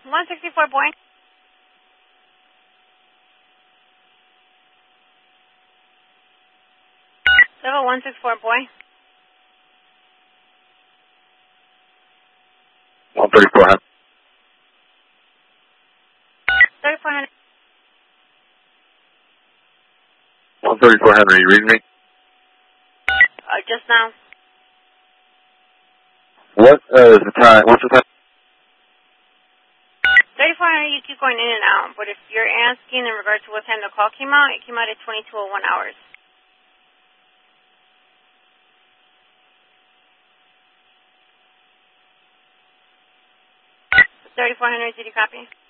164 boy. Level 164 boy. 134. 3400. 134 Henry, you read me? Just now. What is the time? What's the time? 3400, you keep going in and out, but if you're asking in regards to what time the call came out, it came out at 22:01 hours. 3400, did you copy?